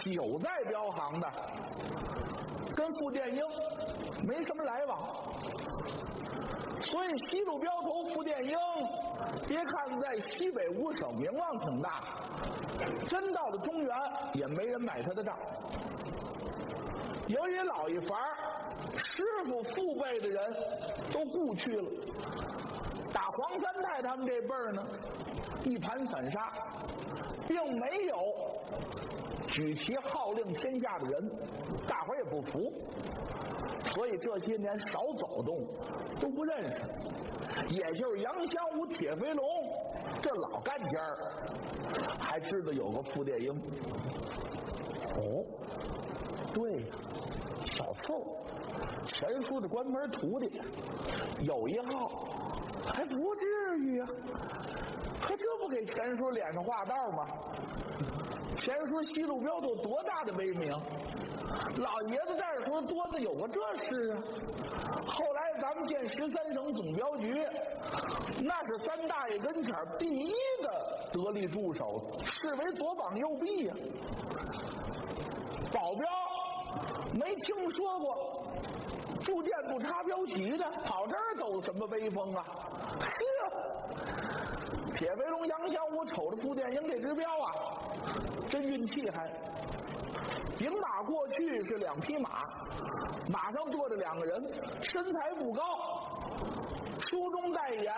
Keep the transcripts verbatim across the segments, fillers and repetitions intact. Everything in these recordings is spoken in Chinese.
久在镖行的，跟傅殿英没什么来往，所以西路镖头傅殿英，别看在西北五省名望挺大，真到了中原也没人买他的账。由于老一伐师傅父辈的人都故去了，打黄三太他们这辈儿呢，一盘散沙，并没有举旗号令天下的人，大伙儿也不服，所以这些年少走动，都不认识。也就是杨香武、铁飞龙这老干家儿，还知道有个傅殿英。哦，对呀，小傅，钱叔的关门徒弟，有一号，还不至于啊，可这不给钱叔脸上画道吗？钱叔西路镖头多大的威名，老爷子在这时候多的有个这事啊。后来咱们建十三省总镖局，那是三大爷跟前第一的得力助手，视为左膀右臂呀、啊。保镖没听说过住店不插标旗的，跑这儿走什么威风啊？呵，铁飞龙杨香武瞅着傅殿英这只镖啊，真运气还。顶马过去是两匹马，马上坐着两个人，身材不高，书中代言。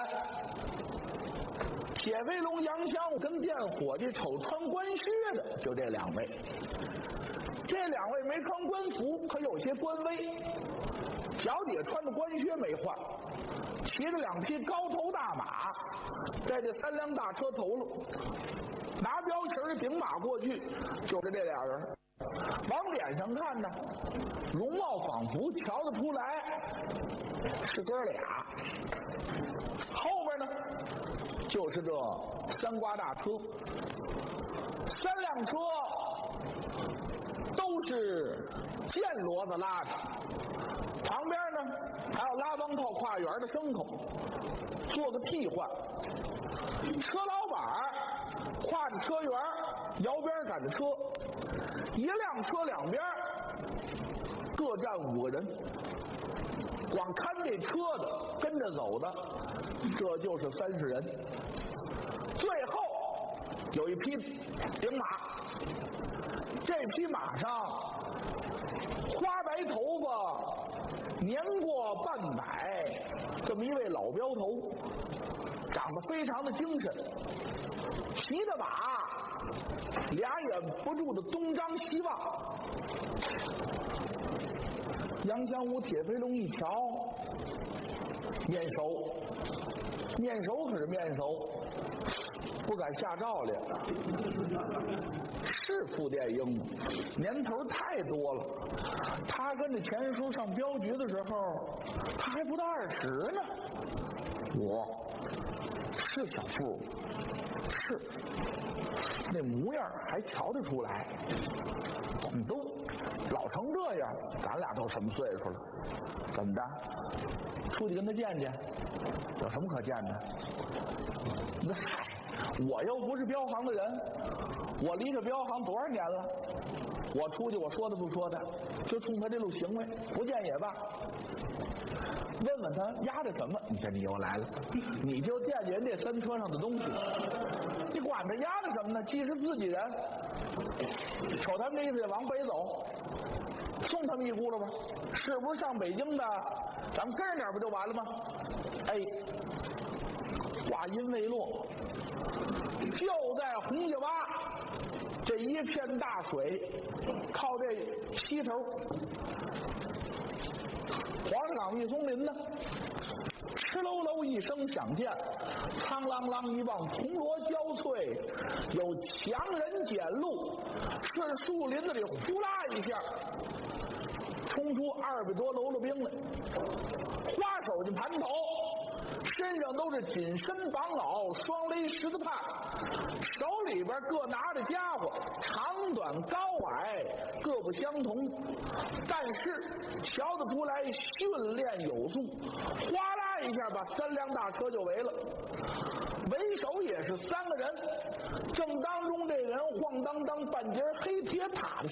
铁飞龙杨香武跟店伙计瞅穿官靴的就这两位，这两位没穿官服，可有些官威，脚底下穿着官靴没换，骑着两匹高头大马，在这三辆大车头了，拿标旗儿顶马过去，就是这俩人。往脸上看呢，容貌仿佛瞧得出来是哥俩。后边呢，就是这三瓜大车，三辆车都是箭骡子拉着，旁边呢还有拉帮套跨园的牲口，做个替换。车老板跨着车员，摇边赶着车，一辆车两边各站五个人，光看这车的跟着走的，这就是三十人。最后有一匹顶马，这匹马上花白头发，年过半百，这么一位老镖头，长得非常的精神，骑着马俩眼不住的东张西望。杨香武、铁飞龙一瞧，面熟，面熟可是面熟，不敢下诏来。是傅殿英吗？年头太多了，他跟着钱叔上镖局的时候，他还不到二十呢。我是小傅，是那模样还瞧得出来。你都老成这样，咱俩都什么岁数了？怎么的？出去跟他见见，有什么可见的？那嗨，我又不是镖行的人，我离这镖行多少年了？我出去我说的不说的，就冲他这路行为，不见也罢。问问他压着什么？你看你又来了，你就惦记人这三车上的东西，你管他压着什么呢？既是自己人，瞅他们这意思也往北走，送他们一轱辘吧，是不是上北京的？咱们跟着点不就完了吗？哎，话音未落，就在洪家洼这一片大水，靠这西头。黄岗玉松林呢，哧喽喽一声响箭，苍啷啷一望，铜锣交瘁，有强人捡路，顺树林子里呼啦一下，冲出二百多喽啰兵来，花手巾盘头，身上都是紧身绑袄，双勒十字帕，手里边各拿着家伙，长短高矮各不相同，但是瞧得出来训练有素，哗啦一下把三辆大车就围了，为首也是三个人，正当中这人晃荡荡半截黑铁塔的